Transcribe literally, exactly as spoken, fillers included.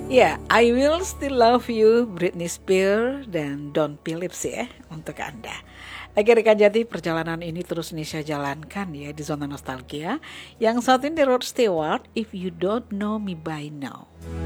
Ya, I Will Still Love You, Britney Spears dan Don Phillips ya untuk Anda. Lagi rekan Jati, perjalanan ini terus Nisha jalankan ya di zona nostalgia. Yang saat ini di Rod Stewart, If You Don't Know Me By Now.